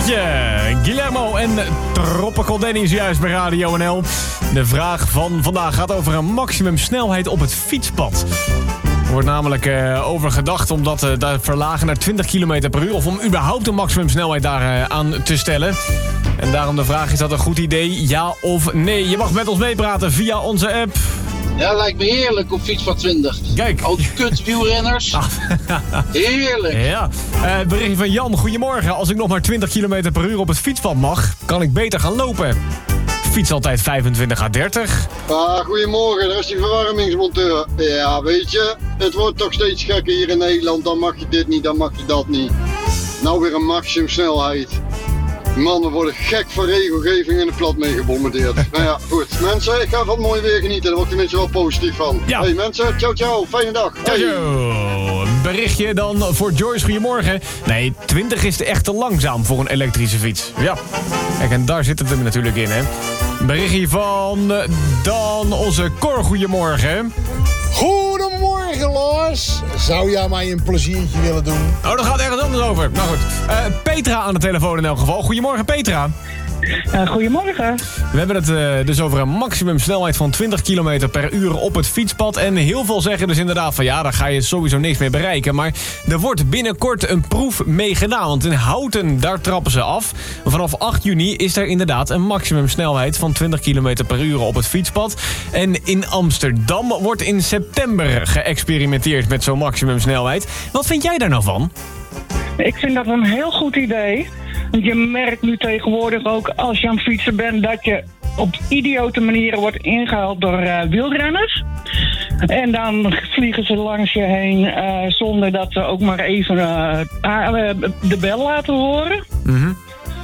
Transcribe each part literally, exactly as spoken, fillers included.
Potje, Guillermo en Tropical Danny is juist bij Radio N L. De vraag van vandaag gaat over een maximumsnelheid op het fietspad. Er wordt namelijk uh, over gedacht om dat uh, daar verlagen naar twintig kilometer per uur... of om überhaupt een maximumsnelheid daar uh, aan te stellen. En daarom de vraag, is dat een goed idee, ja of nee? Je mag met ons meepraten via onze app. Ja, lijkt me heerlijk op fietspad twintig. Kijk. Al die kut wielrenners. Heerlijk. Ja. Uh, berichtje van Jan, goedemorgen. Als ik nog maar twintig kilometer per uur op het fietspad mag, kan ik beter gaan lopen. Fiets altijd vijfentwintig à dertig. Ah, goedemorgen, daar is die verwarmingsmonteur. Ja, weet je, het wordt toch steeds gekker hier in Nederland. Dan mag je dit niet, dan mag je dat niet. Nou weer een maximumsnelheid. Mannen worden gek van regelgeving en de plat mee gebombardeerd. Nou ja, goed. Mensen, ik ga van het mooie weer genieten. Daar word ik tenminste wel positief van. Ja. Hey mensen, ciao ciao. Fijne dag. Hey. Ciao. Berichtje dan voor Joyce, goedemorgen. Nee, twintig is echt te langzaam voor een elektrische fiets. Ja. Kijk, en daar zit het er natuurlijk in, hè. Berichtje van dan onze Cor, goedemorgen. Goedemorgen, Lars. Zou jij mij een pleziertje willen doen? Oh, dat gaat ergens anders over. Nou goed. Uh, Petra aan de telefoon in elk geval. Goedemorgen, Petra. Uh, goedemorgen. We hebben het uh, dus over een maximumsnelheid van twintig kilometer per uur op het fietspad. En heel veel zeggen dus inderdaad van ja, daar ga je sowieso niks mee bereiken. Maar er wordt binnenkort een proef mee gedaan. Want in Houten, daar trappen ze af. Vanaf acht juni is er inderdaad een maximumsnelheid van twintig kilometer per uur op het fietspad. En in Amsterdam wordt in september geëxperimenteerd met zo'n maximumsnelheid. Wat vind jij daar nou van? Ik vind dat een heel goed idee. Want je merkt nu tegenwoordig ook als je aan het fietsen bent dat je op idiote manieren wordt ingehaald door uh, wielrenners. En dan vliegen ze langs je heen uh, zonder dat ze ook maar even uh, de bel laten horen. Mm-hmm.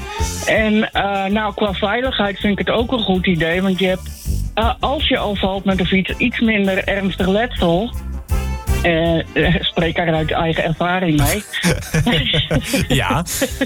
En uh, nou, qua veiligheid vind ik het ook een goed idee. Want je hebt, uh, als je al valt met de fiets, iets minder ernstig letsel. Uh, spreek daar uit eigen ervaring mee. Ja.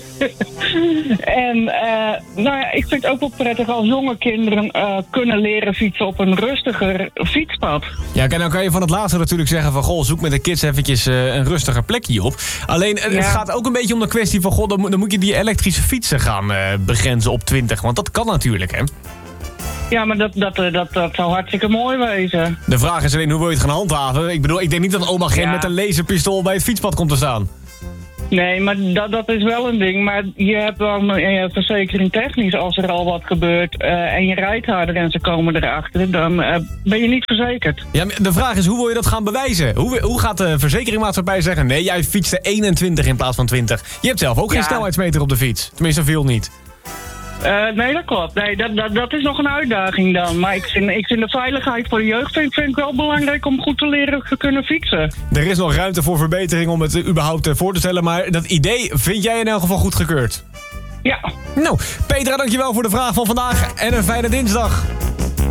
En uh, nou ja, ik vind het ook wel prettig als jonge kinderen uh, kunnen leren fietsen op een rustiger fietspad. Ja, kijk, nou kan je van het laatste natuurlijk zeggen van goh, zoek met de kids eventjes uh, een rustiger plekje op. Alleen, uh, ja. Het gaat ook een beetje om de kwestie van goh, dan, moet, dan moet je die elektrische fietsen gaan uh, begrenzen op twintig. Want dat kan natuurlijk, hè? Ja, maar dat, dat, dat, dat zou hartstikke mooi wezen. De vraag is alleen, hoe wil je het gaan handhaven? Ik bedoel, ik denk niet dat oma Gen ja. met een laserpistool bij het fietspad komt te staan. Nee, maar dat, dat is wel een ding. Maar je hebt wel een verzekering technisch als er al wat gebeurt uh, en je rijdt harder en ze komen erachter, dan uh, ben je niet verzekerd. Ja, de vraag is, hoe wil je dat gaan bewijzen? Hoe, hoe gaat de verzekeringmaatschappij zeggen, nee, jij fietste eenentwintig in plaats van twintig. Je hebt zelf ook geen ja. snelheidsmeter op de fiets. Tenminste, veel niet. Uh, nee, dat klopt. Nee, dat, dat, dat is nog een uitdaging dan. Maar ik vind, ik vind de veiligheid voor de jeugd vind, vind ik wel belangrijk om goed te leren te kunnen fietsen. Er is nog ruimte voor verbetering om het überhaupt voor te stellen. Maar dat idee vind jij in elk geval goedgekeurd? Ja. Nou, Petra, dankjewel voor de vraag van vandaag. En een fijne dinsdag.